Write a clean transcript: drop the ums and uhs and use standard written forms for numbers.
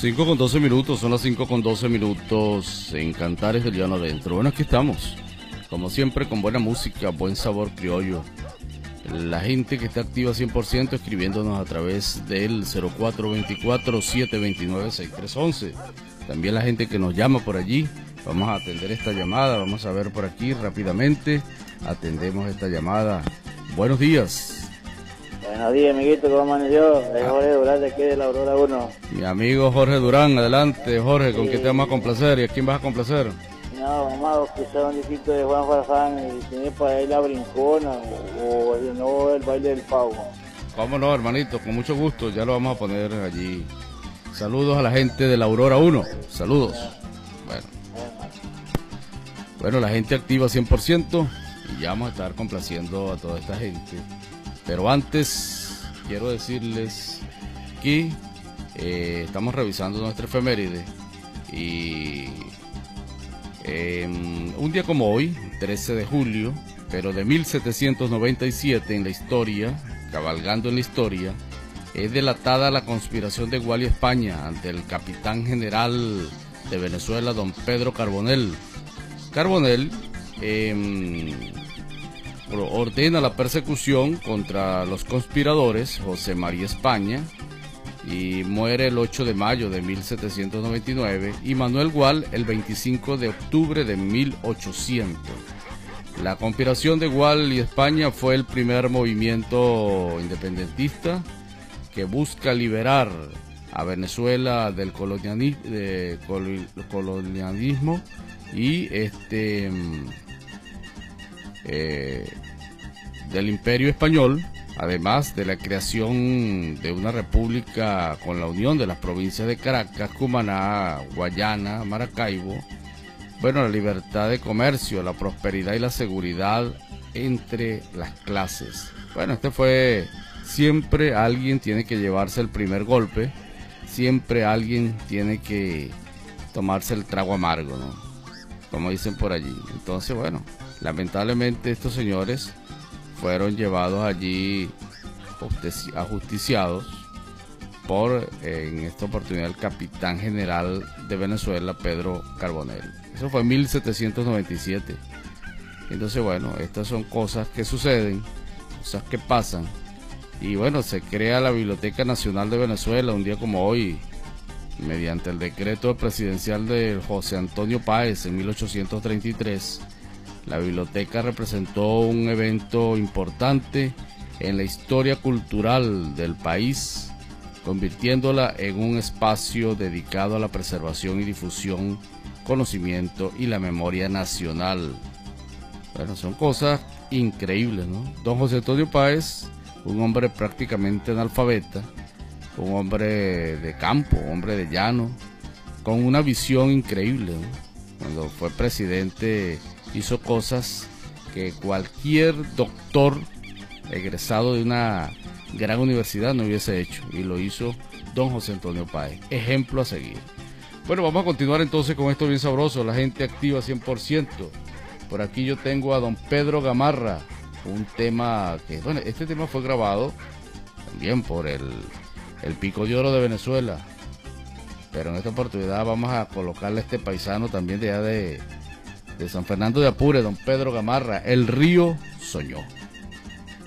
5 con 12 minutos, son las 5 con 12 minutos en Cantares del Llano Adentro. Bueno, aquí estamos, como siempre, con buena música, buen sabor criollo. La gente que está activa 100% escribiéndonos a través del 0424-729-6311. También la gente que nos llama por allí. Vamos a atender esta llamada, vamos a ver por aquí rápidamente. Atendemos esta llamada. Buenos días. Buenos días, amiguito, ¿cómo amaneció? Es Jorge Durán de aquí de la Aurora 1. Mi amigo Jorge Durán, adelante, Jorge, ¿con qué te vamos a complacer? ¿Y a quién vas a complacer? No, vamos a escuchar un disquito de Juan Farfán y tiene para ahí La Brincona o el baile del pavo. Cómo no, hermanito, con mucho gusto, ya lo vamos a poner allí. Saludos a la gente de la Aurora 1, saludos. Bueno, la gente activa 100% y ya vamos a estar complaciendo a toda esta gente. Pero antes, quiero decirles que estamos revisando nuestra efeméride y un día como hoy, 13 de julio, pero de 1797 en la historia, cabalgando en la historia, es delatada la conspiración de Gual y España ante el capitán general de Venezuela, don Pedro Carbonell. Carbonell ordena la persecución contra los conspiradores José María España y muere el 8 de mayo de 1799 y Manuel Gual el 25 de octubre de 1800. La conspiración de Gual y España fue el primer movimiento independentista que busca liberar a Venezuela del colonialismo y del Imperio Español, además de la creación de una república con la unión de las provincias de Caracas, Cumaná, Guayana, Maracaibo. Bueno, la libertad de comercio, la prosperidad y la seguridad entre las clases. Bueno, siempre alguien tiene que llevarse el primer golpe, siempre alguien tiene que tomarse el trago amargo, ¿no? Como dicen por allí. Entonces, bueno, lamentablemente estos señores fueron llevados allí ajusticiados por, en esta oportunidad, el capitán general de Venezuela, Pedro Carbonell. Eso fue en 1797. Entonces, bueno, estas son cosas que suceden, cosas que pasan. Y bueno, se crea la Biblioteca Nacional de Venezuela un día como hoy, mediante el decreto presidencial de José Antonio Páez en 1833. La biblioteca representó un evento importante en la historia cultural del país, convirtiéndola en un espacio dedicado a la preservación y difusión, conocimiento y la memoria nacional. Bueno, son cosas increíbles, ¿no? Don José Antonio Páez, un hombre prácticamente analfabeta, un hombre de campo, un hombre de llano, con una visión increíble, ¿no? Cuando fue presidente hizo cosas que cualquier doctor egresado de una gran universidad no hubiese hecho, y lo hizo don José Antonio Páez, ejemplo a seguir. Bueno, vamos a continuar entonces con esto bien sabroso, la gente activa 100%. Por aquí yo tengo a don Pedro Gamarra, un tema que, bueno, este tema fue grabado también por el Pico de Oro de Venezuela, pero en esta oportunidad vamos a colocarle a este paisano también de allá de San Fernando de Apure, don Pedro Gamarra, El río soñó.